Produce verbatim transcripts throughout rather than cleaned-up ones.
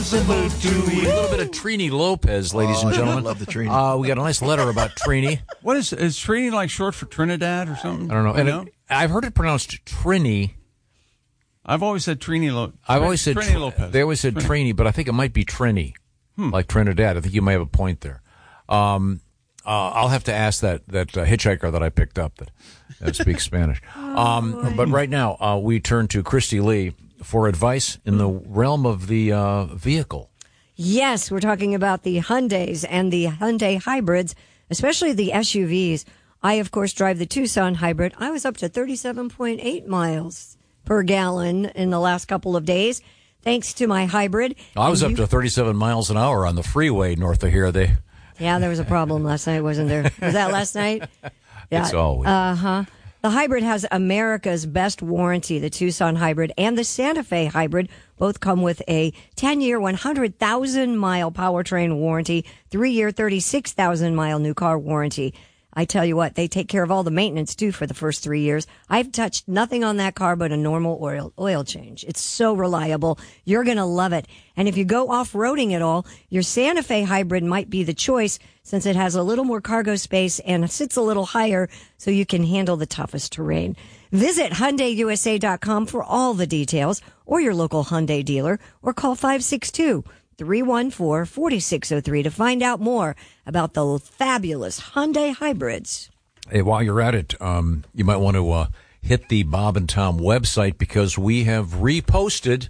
impossible to eat. A little bit of Trini Lopez, ladies Oh, and gentlemen. I love the Trini. Uh, we got a nice letter about Trini. What is is Trini like short for Trinidad or something? I don't know. You And know? it, I've heard it pronounced Trini. I've always said Trini Lopez. I've always said Trini Tr- Lopez. They always said Trini. Trini, but I think it might be Trini, hmm. like Trinidad. I think you may have a point there. Um, uh, I'll have to ask that that uh, hitchhiker that I picked up that, that speaks Spanish. Um, but right now, uh, we turn to Christy Lee for advice in the realm of the uh, vehicle. Yes, we're talking about the Hyundais and the Hyundai hybrids, especially the S U Vs. I, of course, drive the Tucson hybrid. I was up to thirty-seven point eight miles per gallon in the last couple of days, thanks to my hybrid. I was And up you- to thirty-seven miles an hour on the freeway north of here. They Yeah, there was a problem last night, wasn't there? Was that last night? Yeah. It's always. Uh-huh. The hybrid has America's best warranty. The Tucson hybrid and the Santa Fe hybrid both come with a ten-year, one hundred thousand mile powertrain warranty, three-year, thirty-six thousand mile new car warranty. I tell you what, they take care of all the maintenance, too, for the first three years. I've touched nothing on that car but a normal oil oil change. It's so reliable. You're going to love it. And if you go off-roading at all, your Santa Fe hybrid might be the choice since it has a little more cargo space and sits a little higher so you can handle the toughest terrain. Visit Hyundai U S A dot com for all the details or your local Hyundai dealer or call five six two, three one four, four six zero three to find out more about the fabulous Hyundai hybrids. Hey, while you're at it, um, you might want to uh, hit the Bob and Tom website because we have reposted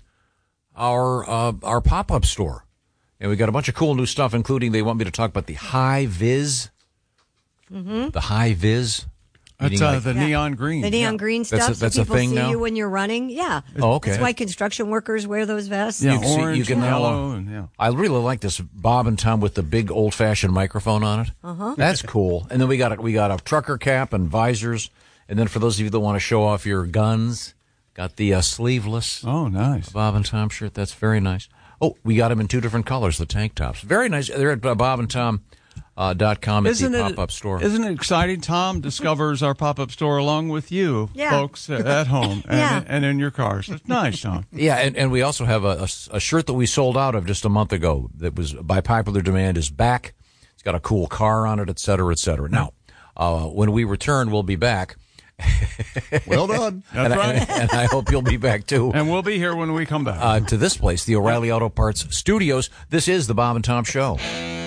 our uh, our pop-up store. And we got a bunch of cool new stuff, including they want me to talk about the High Viz. Mm-hmm. The High Viz. That's meaning uh, like- the neon green. The neon Yeah. green That's stuff a- that's so a people thing see now? you when you're running. Yeah. Oh, okay. That's why construction workers wear those vests. Yeah, You can see- orange, you can now, yellow, uh, and yeah. I really like this Bob and Tom with the big old-fashioned microphone on it. Uh-huh. That's cool. And then we got a, we got a trucker cap and visors. And then for those of you that want to show off your guns, got the uh, sleeveless Oh, nice. Bob and Tom shirt. That's very nice. Oh, we got them in two different colors, the tank tops. Very nice. They're at uh, bob and tom dot com at Isn't the it, pop-up store. Isn't it exciting? Tom discovers our pop-up store along with you, Yeah. folks, at home and, Yeah. and in your cars. It's nice, Tom. Yeah, and, and we also have a, a, a shirt that we sold out of just a month ago that was by popular demand is back. It's got a cool car on it, et cetera, et cetera. Now, uh, when we return, we'll be back. Well done. That's and, I, right. and I hope you'll be back, too. And we'll be here when we come back. Uh, to this place, the O'Reilly Auto Parts Studios. This is the Bob and Tom Show.